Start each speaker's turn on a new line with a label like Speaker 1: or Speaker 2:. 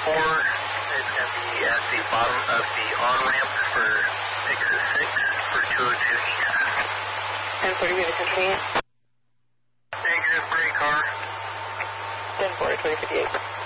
Speaker 1: It's going to be at the bottom of the on-ramp for exit 6 for 202 East.
Speaker 2: 1040, we have a 1028.
Speaker 1: Negative, brake car.
Speaker 2: 1040, 2058.